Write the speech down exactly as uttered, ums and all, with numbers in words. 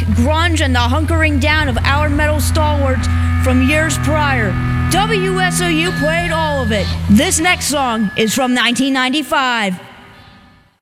grunge and the hunkering down of our metal stalwarts from years prior. W S O U played all of it. This next song is from nineteen ninety-five.